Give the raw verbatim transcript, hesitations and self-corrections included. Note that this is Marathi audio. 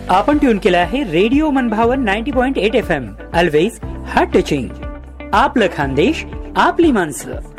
आपण ट्यून केला आहे रेडिओ मनभावन ninety point eight F M. Always heart touching. आपलं खानदेश आपली माणसं.